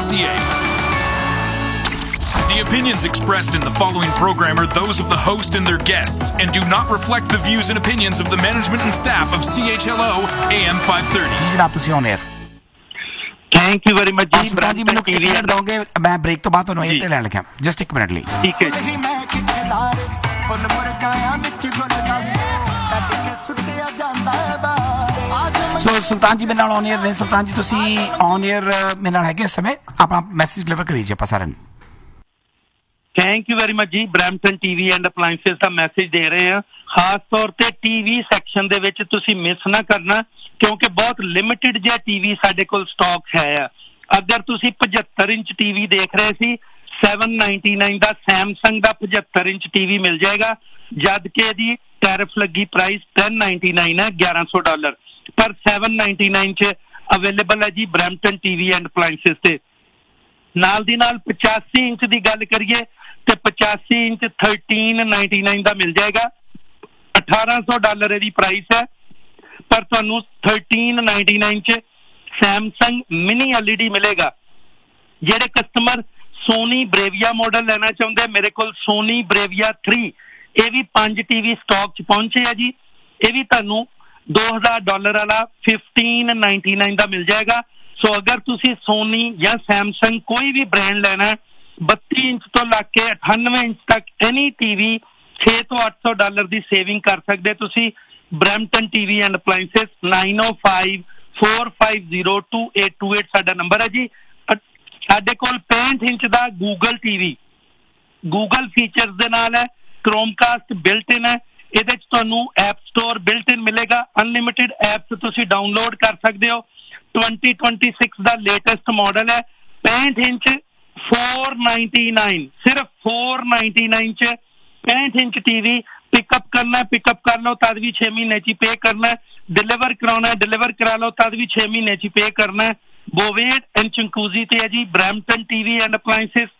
bravestar.co.za. The opinions expressed in the following program are those of the host and their guests and do not reflect the views and opinions of the management and staff of CHLO AM 530. ਜਨਾਬ ਤੁਸੀਂ on air. Thank you very much ਜੀ। ਸੁਲਤਾਨ ਜੀ ਮੈਨੂੰ ਇੱਕ minute ਦੋਗੇ, ਮੈਂ break ਤੋਂ ਬਾਅਦ ਤੁਹਾਨੂੰ ਇਹ ਤੇ ਲੈਣ ਲੱਗਿਆ, ਜਸਟ ਇੱਕ ਮਿੰਟ ਲਈ। ਠੀਕ ਹੈ ਜੀ। ਸੋ ਸੁਲਤਾਨ ਜੀ ਮੇਰੇ ਨਾਲ ਔਨ 에ਅਰ ਨੇ। ਸੁਲਤਾਨ ਜੀ ਤੁਸੀਂ ਔਨ 에ਅਰ ਮੇਰੇ ਨਾਲ ਹੈਗੇ ਇਸ ਸਮੇਂ, ਆਪਣਾ ਮੈਸੇਜ ਡਿਲੀਵਰ ਕਰੀ ਜੀ ਆਪਾਂ ਸਾਰਿਆਂ ਨੂੰ। ਥੈਂਕ ਯੂ ਵੈਰੀ ਮਚ ਜੀ। Brampton TV and appliances the message ਦੇ ਰਹੇ ਹਾਂ। ਖਾਸ ਤੌਰ ਤੇ ਟੀਵੀ ਸੈਕਸ਼ਨ ਦੇ ਵਿੱਚ ਤੁਸੀਂ ਮਿਸ ਨਾ ਕਰਨਾ, ਕਿਉਂਕਿ ਬਹੁਤ ਲਿਮਿਟਿਡ ਜਿਹਾ ਟੀਵੀ ਸਾਡੇ ਕੋਲ ਸਟਾਕ ਹੈ ਆ। ਅਗਰ ਤੁਸੀਂ 75 ਇੰਚ ਟੀਵੀ ਦੇਖ ਰਹੇ ਸੀ, 799 ਦਾ ਸੈਮਸੰਗ ਦਾ 75 ਇੰਚ ਟੀਵੀ ਮਿਲ ਜਾਏਗਾ, ਜਦ ਕਿ ਇਹਦੀ ਟੈਰਿਫ ਲੱਗੀ ਪ੍ਰਾਈਸ $1099 ਹੈ, $1100, ਪਰ 799 ਚ ਅਵੇਲੇਬਲ ਹੈ ਜੀ ਬਰੈਂਪਟਨ ਟੀਵੀ ਐਂਡ ਅਪਲਾਇੰਸਿਸ ਤੇ। ਨਾਲ ਦੀ ਨਾਲ 85 ਇੰਚ ਦੀ ਗੱਲ ਕਰੀਏ ਤੇ 85 ਇੰਚ $1399 ਦਾ ਮਿਲ ਜਾਏਗਾ, $1800 ਇਹਦੀ ਪ੍ਰਾਈਸ ਹੈ, ਪਰ ਤੁਹਾਨੂੰ $1399 ਚ ਸੈਮਸੰਗ ਮਿਨੀ LED ਮਿਲੇਗਾ। ਜਿਹੜੇ ਕਸਟਮਰ ਸੋਨੀ ਬਰੇਵੀਆ ਮਾਡਲ ਲੈਣਾ ਚਾਹੁੰਦੇ, ਮੇਰੇ ਕੋਲ ਸੋਨੀ ਬਰੇਵੀਆ 3 ਇਹ ਵੀ 5 ਟੀਵੀ ਸਟਾਕ ਚ ਪਹੁੰਚੇ ਆ ਜੀ। ਇਹ ਵੀ ਤੁਹਾਨੂੰ $2000 ਵਾਲਾ $1599 ਦਾ ਮਿਲ ਜਾਏਗਾ। ਸੋ ਅਗਰ ਤੁਸੀਂ ਸੋਨੀ ਜਾਂ ਸੈਮਸੰਗ ਕੋਈ ਵੀ ਬ੍ਰਾਂਡ ਲੈਣਾ, 32 ਇੰਚ ਤੋਂ ਲੱਗ ਕੇ 98 ਇੰਚ ਤੱਕ ਐਨੀ ਟੀਵੀ $600 ਤੋਂ $800 ਦੀ ਸੇਵਿੰਗ ਕਰ ਸਕਦੇ ਤੁਸੀਂ। ਬਰੈਂਪਟਨ ਟੀਵੀ ਐਂਡ ਅਪਲਾਇੰਸਿਸ 9054502828 ਸਾਡਾ ਨੰਬਰ ਹੈ ਜੀ। ਸਾਡੇ ਕੋਲ 65 ਇੰਚ ਦਾ ਗੂਗਲ ਟੀਵੀ, ਗੂਗਲ ਫੀਚਰਸ ਦੇ ਨਾਲ ਹੈ, ਕ੍ਰੋਮਕਾਸਟ ਬਿਲਟ ਇਨ ਹੈ, ਇਹਦੇ ਚ ਤੁਹਾਨੂੰ ਐਪ ਸਟੋਰ ਬਿਲਟ ਇਨ ਮਿਲੇਗਾ, ਅਨਲਿਮਿਟਿਡ ਐਪਸ ਤੁਸੀਂ ਡਾਊਨਲੋਡ ਕਰ ਸਕਦੇ ਹੋ। 2026 ਦਾ ਲੇਟੈਸਟ ਮਾਡਲ ਹੈ, 65 ਇੰਚ $499, ਸਿਰਫ $499 ਚ 65 ਇੰਚ ਟੀਵੀ ਪਿਕਅਪ ਕਰਨਾ, ਪਿਕਅਪ ਕਰ ਲਓ ਤਦ ਵੀ 6 ਮਹੀਨੇ ਚ ਪੇ ਕਰਨਾ, ਡਿਲੀਵਰ ਕਰਾਉਣਾ ਡਿਲੀਵਰ ਕਰਾ ਲਓ ਤਦ ਵੀ 6 ਮਹੀਨੇ ਚ ਪੇ ਕਰਨਾ। ਬੋਵੇਡ ਐਂਡ ਚੰਕੂਜ਼ੀ ਤੇ ਹੈ ਜੀ ਬਰੈਂਪਟਨ ਟੀਵੀ ਐਂਡ ਅਪਲਾਇੰਸਿਸ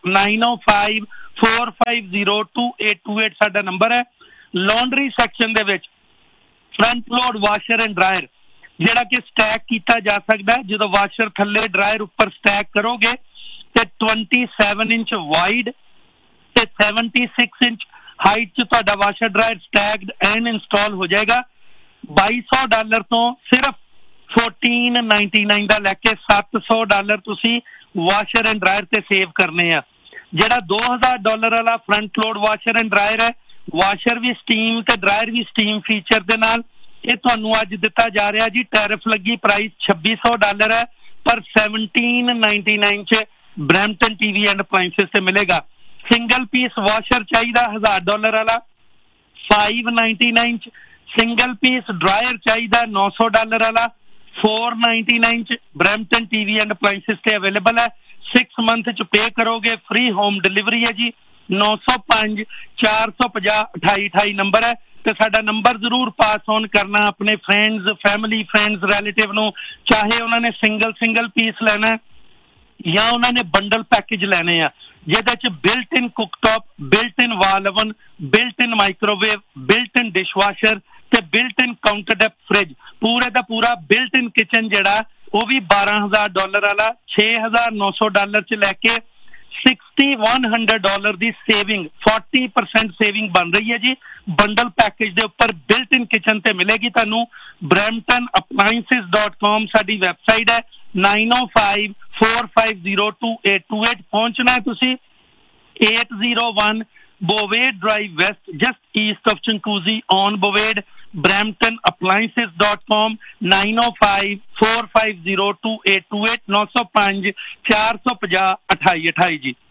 9054502828 ਸਾਡਾ ਨੰਬਰ ਹੈ। ਲਾਂਡਰੀ ਸੈਕਸ਼ਨ ਦੇ ਵਿੱਚ front load washer and dryer ਜਿਹੜਾ ਕਿ ਸਟੈਕ ਕੀਤਾ ਜਾ ਸਕਦਾ ਹੈ, ਜਦੋਂ ਵਾਸ਼ਰ ਥੱਲੇ ਡਰਾਇਰ ਉੱਪਰ ਸਟੈਕ ਕਰੋਗੇ ਤੇ 27 ਇੰਚ ਵਾਈਡ ਤੇ 76 ਇੰਚ ਹਾਈਟ ਚ ਤੁਹਾਡਾ washer dryer stacked and install ਹੋ ਜਾਏਗਾ। $2200 ਤੋਂ ਸਿਰਫ $1499 ਦਾ ਲੈ ਕੇ $700 ਤੁਸੀਂ ਵਾਸ਼ਰ ਐਂਡ ਡਰਾਇਰ ਤੇ ਸੇਵ ਕਰਨੇ ਆ। ਜਿਹੜਾ $2000 ਵਾਲਾ front load washer and dryer ਹੈ, ਵਾਸ਼ਰ ਵੀ ਸਟੀਮ ਤੇ ਡਰਾਇਰ ਵੀ ਸਟੀਮ ਫੀਚਰ ਦੇ ਨਾਲ, ਇਹ ਤੁਹਾਨੂੰ ਅੱਜ ਦਿੱਤਾ ਜਾ ਰਿਹਾ ਜੀ। ਟੈਰਿਫ ਲੱਗੀ ਪ੍ਰਾਈਸ $2600 ਹੈ, ਪਰ $1799 ਚ ਬਰੈਂਪਟਨ ਟੀਵੀ ਐਂਡ ਅਪਲਾਇੰਸਿਸ ਤੇ ਮਿਲੇਗਾ। ਸਿੰਗਲ ਪੀਸ ਵਾਸ਼ਰ ਚਾਹੀਦਾ $1000 ਵਾਲਾ $599 ਚ, ਸਿੰਗਲ ਪੀਸ ਡਰਾਇਰ ਚਾਹੀਦਾ $900 ਵਾਲਾ $499 ਚ ਬਰੈਂਪਟਨ ਟੀਵੀ ਐਂਡ ਅਪਲਾਇੰਸਿਸ ਤੇ ਅਵੇਲੇਬਲ ਹੈ। 6 ਮੰਥ ਚ ਪੇ ਕਰੋਗੇ, ਫ੍ਰੀ ਹੋਮ ਡਿਲੀਵਰੀ ਹੈ ਜੀ। 9054502828 ਨੰਬਰ ਹੈ ਤੇ ਸਾਡਾ ਨੰਬਰ ਜ਼ਰੂਰ ਪਾਸ ਔਨ ਕਰਨਾ ਆਪਣੇ ਫਰੈਂਡਸ, ਫੈਮਿਲੀ, ਫਰੈਂਡਸ, ਰਿਲੇਟਿਵ ਨੂੰ, ਚਾਹੇ ਉਹਨਾਂ ਨੇ ਸਿੰਗਲ ਪੀਸ ਲੈਣਾ ਜਾਂ ਉਹਨਾਂ ਨੇ ਬੰਡਲ ਪੈਕੇਜ ਲੈਣੇ ਆ, ਜਿਹਦੇ ਚ ਬਿਲਟ ਇਨ ਕੁਕਟੌਪ, ਬਿਲਟ ਇਨ ਵਾਲ ਓਵਨ, ਬਿਲਟ ਇਨ ਮਾਈਕ੍ਰੋਵੇਵ, ਬਿਲਟ ਇਨ ਡਿਸ਼ਵਾਸ਼ਰ ਤੇ ਬਿਲਟ ਇਨ ਕਾਊਂਟਰਟੌਪ ਫ੍ਰਿਜ, ਪੂਰੇ ਦਾ ਪੂਰਾ ਬਿਲਟ ਇਨ ਕਿਚਨ ਜਿਹੜਾ ਉਹ ਵੀ $12000 ਵਾਲਾ $6900 ਚ ਲੈ ਕੇ $6100 ਦੀ ਸੇਵਿੰਗ, 40% ਸੇਵਿੰਗ ਬਣ ਰਹੀ ਹੈ ਜੀ। ਬੰਡਲ ਪੈਕੇਜ ਦੇ ਉੱਪਰ ਬਿਲਟ ਇਨ ਕਿਚਨ ਤੇ ਮਿਲੇਗੀ ਤੁਹਾਨੂੰ। bramptonappliances.com ਸਾਡੀ ਵੈਬਸਾਈਟ ਹੈ। 9054502828 ਪਹੁੰਚਣਾ ਹੈ ਤੁਸੀਂ। 801 Bovade Drive West, just east of Chinguacousy on Bovade. bramptonappliances.com 9054502828 905 450 2828 ਜੀ।